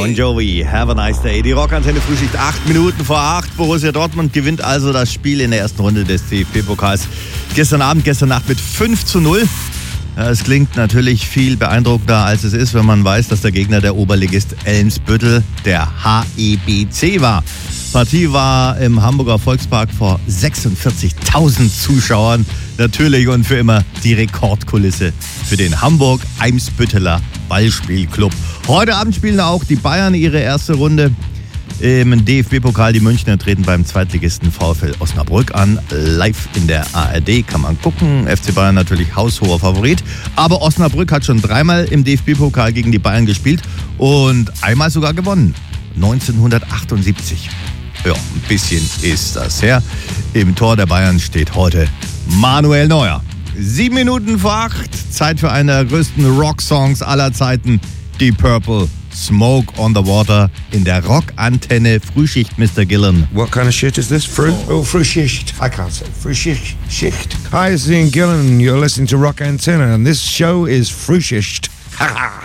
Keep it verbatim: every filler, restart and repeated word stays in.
Bon Jovi, have a nice day. Die Rockantenne Frühschicht acht Minuten vor acht. Borussia Dortmund gewinnt also das Spiel in der ersten Runde des D F B-Pokals. Gestern Abend, gestern Nacht mit fünf zu null. Es klingt natürlich viel beeindruckender, als es ist, wenn man weiß, dass der Gegner der Oberligist Eimsbüttel, der H E B C, war. Die Partie war im Hamburger Volkspark vor sechsundvierzigtausend Zuschauern. Natürlich und für immer die Rekordkulisse für den Hamburg-Eimsbütteler Ballspielclub. Heute Abend spielen auch die Bayern ihre erste Runde im D F B-Pokal. Die Münchner treten beim Zweitligisten VfL Osnabrück an. Live in der A R D kann man gucken. F C Bayern natürlich haushoher Favorit. Aber Osnabrück hat schon dreimal im D F B-Pokal gegen die Bayern gespielt und einmal sogar gewonnen. neunzehnhundertachtundsiebzig. Ja, ein bisschen ist das her. Im Tor der Bayern steht heute Manuel Neuer. Sieben Minuten vor acht. Zeit für einen der größten Rock-Songs aller Zeiten. Deep Purple, Smoke on the Water in der Rockantenne Frühschicht, Mister Gillen. What kind of shit is this? Früh? Oh, Frühschicht. I can't say Frühschicht. Schicht. Hi, it's Ian Gillen. You're listening to Rock Antenna, and this show is Frühschicht. Ha ha!